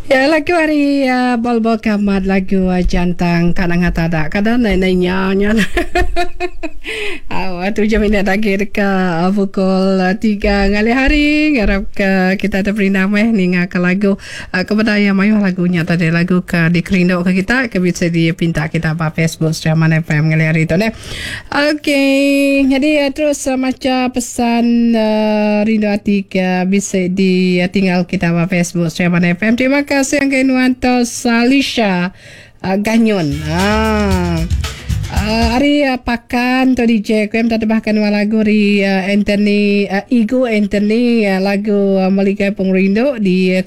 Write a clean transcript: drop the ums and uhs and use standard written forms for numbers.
Ya lagu hari bol-bol kamat lagu jantang kadang tak kadang nanya awak 7 minit lagi dekat pukul 3 ngali hari ngarap ke kita ada berinamai ni ngak lagu kepada yang mayu lagunya tadi lagu ke di kerindo ke kita ke bisa dia pinta kita apa Facebook Seraman FM ngali hari tu ne. Okey, jadi terus macam pesan rindu hati ke bisa di tinggal kita apa Facebook Seraman FM. Terima kasih yang Nuanto Salisha Ganyon. Hari pakan tu DJ Kem tadi bahkan lagu di Anthony Ego Anthony lagu Melikai Pengrindu di